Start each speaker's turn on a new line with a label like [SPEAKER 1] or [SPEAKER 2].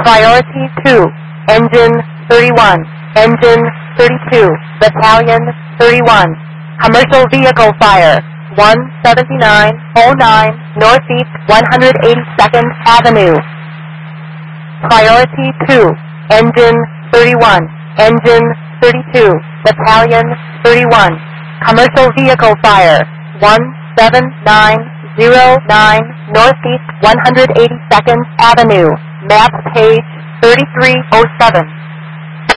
[SPEAKER 1] Priority 2, Engine 31, Engine 32, Battalion 31. Commercial vehicle fire, 17909 Northeast 182nd Avenue. Priority 2, Engine 31, Engine 32, Battalion 31. Commercial vehicle fire, 17909 Northeast 182nd Avenue. Map page 3307.